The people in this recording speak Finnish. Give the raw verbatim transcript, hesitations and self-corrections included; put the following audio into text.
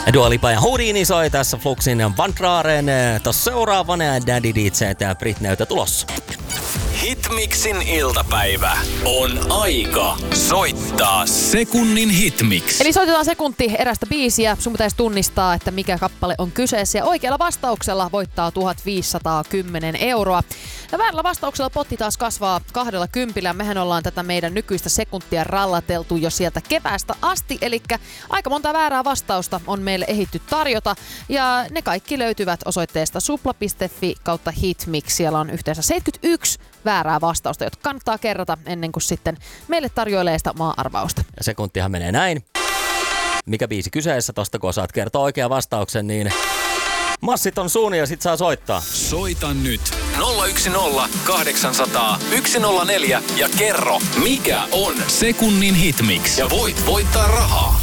Dua Lipa ja Houdini soi tässä Fluxin Van Traren. Tossa seuraavana Daddy D J ja Britneytä tulossa. Hitmixin iltapäivä on aika soittaa sekunnin hitmix. Eli soitetaan sekunti erästä biisiä. Sun pitäisi tunnistaa, että mikä kappale on kyseessä. Ja oikealla vastauksella voittaa tuhatviisisataakymmenen euroa. Ja väärällä vastauksella potti taas kasvaa kahdella kympillä. Mehän ollaan tätä meidän nykyistä sekuntia rallateltu jo sieltä keväästä asti. Eli aika monta väärää vastausta on meille ehditty tarjota. Ja ne kaikki löytyvät osoitteesta supla piste fi kautta hitmix. Siellä on yhteensä seitsemänkymmentäyksi väärää vastausta, jotka kannattaa kerrata ennen kuin sitten meille tarjoilee sitä maa-arvausta. Ja sekuntihan menee näin. Mikä biisi kyseessä? Tosta kun osaat kertoa oikean vastauksen, niin massit on suuni ja sit saa soittaa. Soita nyt nolla yksi nolla kahdeksan nolla nolla yksi nolla neljä ja kerro, mikä on sekunnin hitmix. Ja voit voittaa rahaa.